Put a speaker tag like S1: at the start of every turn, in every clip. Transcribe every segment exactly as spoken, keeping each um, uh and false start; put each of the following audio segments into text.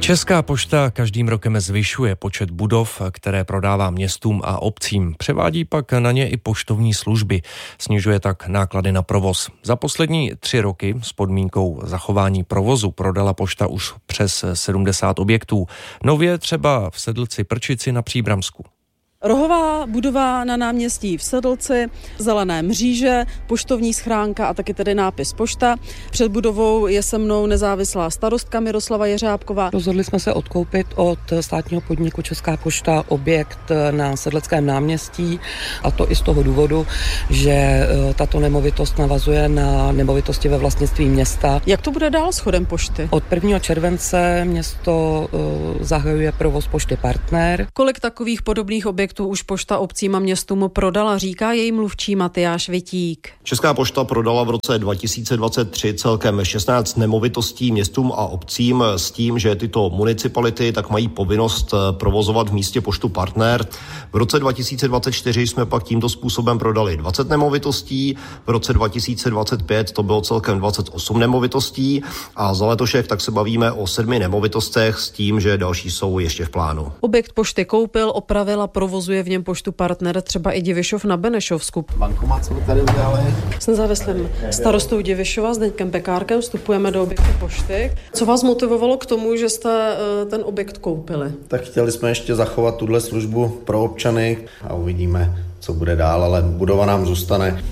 S1: Česká pošta každým rokem zvyšuje počet budov, které prodává městům a obcím. Převádí pak na ně i poštovní služby. Snižuje tak náklady na provoz. Za poslední tři roky s podmínkou zachování provozu prodala pošta už přes sedmdesát objektů. Nově třeba v Sedlci Prčici na Příbramsku.
S2: Rohová budova na náměstí v Sedlci, zelené mříže, poštovní schránka a taky tedy nápis pošta. Před budovou je se mnou nezávislá starostka Miroslava Jeřábková.
S3: Rozhodli jsme se odkoupit od státního podniku Česká pošta objekt na Sedleckém náměstí, a to i z toho důvodu, že tato nemovitost navazuje na nemovitosti ve vlastnictví města.
S2: Jak to bude dál s chodem pošty?
S3: Od prvního července město zahajuje provoz Pošty Partner.
S2: Kolik takových podobných objektů tu už pošta obcím a městům prodala, říká její mluvčí Matyáš Vitík.
S4: Česká pošta prodala v roce dva tisíce dvacet tři celkem šestnáct nemovitostí městům a obcím s tím, že tyto municipality tak mají povinnost provozovat v místě Poštu Partner. V roce dva tisíce dvacet čtyři jsme pak tímto způsobem prodali dvacet nemovitostí, v roce dva tisíce dvacet pět to bylo celkem dvacet osm nemovitostí a za letošek tak se bavíme o sedmi nemovitostech s tím, že další jsou ještě v plánu.
S2: Objekt pošty koupil, opravil a provozuje v něm Poštu Partner třeba i Divišov na Benešovsku.
S5: Bankomat jsme tady udělali.
S2: S nezávislým starostou Divišova, Zdeňkem Pekárkem, vstupujeme do objektu pošty. Co vás motivovalo k tomu, že jste ten objekt koupili?
S5: Tak chtěli jsme ještě zachovat tuhle službu pro občany a uvidíme, co bude dál, ale budova nám zůstane.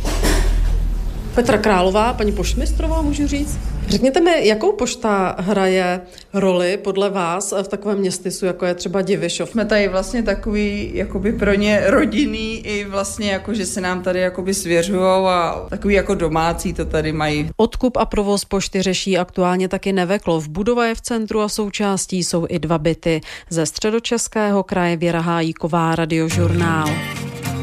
S2: Petra Králová, paní poštmistrová, můžu říct. Řekněte mi, jakou pošta hraje roli podle vás v takovém městysu, jako je třeba Divišov?
S6: Jsme tady vlastně takový, jakoby pro ně rodinný, i vlastně jako, že se nám tady jakoby svěřujou a takový jako domácí to tady mají.
S2: Odkup a provoz pošty řeší aktuálně taky Neveklov. Budova je v centru a součástí jsou i dva byty. Ze Středočeského kraje Věra Hájíková, Radiožurnál.